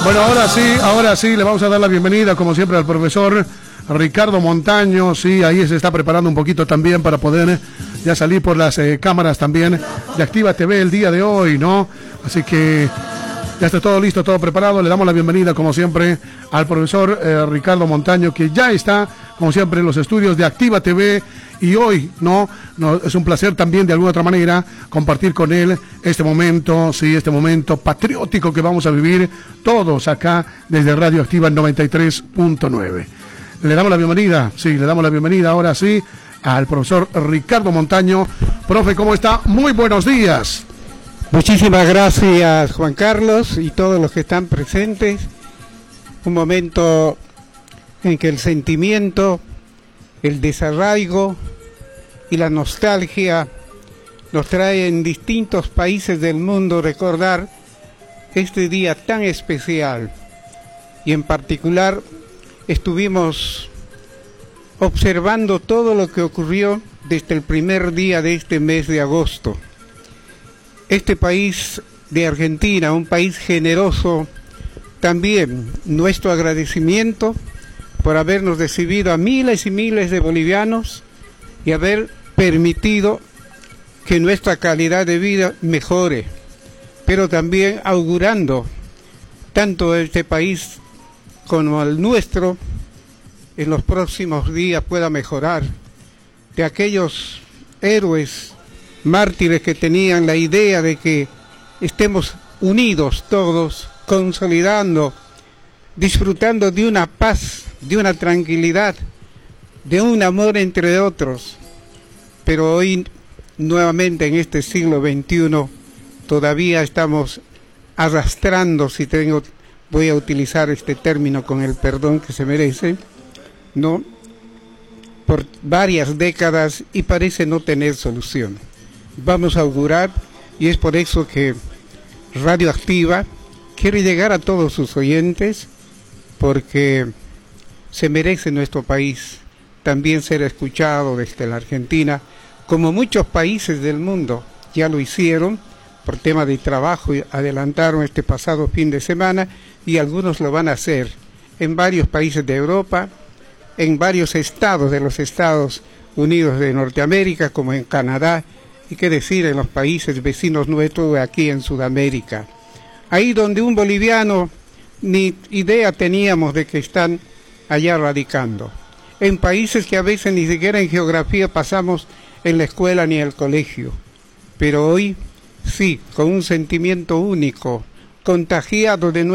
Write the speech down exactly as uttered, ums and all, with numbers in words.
Bueno, ahora sí, ahora sí, le vamos a dar la bienvenida, como siempre, al profesor Ricardo Montaño. Sí, ahí se está preparando un poquito también para poder ya salir por las eh, cámaras también de Activa T V el día de hoy, ¿no? Así que ya está todo listo, todo preparado. Le damos la bienvenida, como siempre, al profesor eh, Ricardo Montaño, que ya está, como siempre, en los estudios de Activa T V. Y hoy, ¿no? no es un placer también, de alguna otra manera, compartir con él este momento, sí, este momento patriótico que vamos a vivir todos acá desde Radio Activa noventa y tres punto nueve. Le damos la bienvenida, sí, le damos la bienvenida ahora sí al profesor Ricardo Montaño. Profe, ¿cómo está? Muy buenos días. Muchísimas gracias, Juan Carlos, y todos los que están presentes. Un momento en que el sentimiento, el desarraigo y la nostalgia nos trae en distintos países del mundo recordar este día tan especial. Y en particular estuvimos observando todo lo que ocurrió desde el primer día de este mes de agosto. Este país de Argentina, un país generoso, también nuestro agradecimiento por habernos recibido a miles y miles de bolivianos y haber permitido que nuestra calidad de vida mejore, pero también augurando tanto este país como el nuestro en los próximos días pueda mejorar, de aquellos héroes mártires que tenían la idea de que estemos unidos todos, consolidando, disfrutando de una paz, de una tranquilidad, de un amor entre otros. Pero hoy, nuevamente en este siglo veintiuno, todavía estamos arrastrando, si tengo, voy a utilizar este término con el perdón que se merece, ¿no?, por varias décadas y parece no tener solución. Vamos a augurar, y es por eso que Radio Activa quiere llegar a todos sus oyentes, porque se merece nuestro país también ser escuchado desde la Argentina, como muchos países del mundo ya lo hicieron por tema de trabajo y adelantaron este pasado fin de semana, y algunos lo van a hacer en varios países de Europa, en varios estados de los Estados Unidos de Norteamérica, como en Canadá, y qué decir en los países vecinos nuestros aquí en Sudamérica. Ahí donde un boliviano ni idea teníamos de que están allá radicando. En países que a veces ni siquiera en geografía pasamos en la escuela ni en el colegio. Pero hoy sí, con un sentimiento único, contagiado de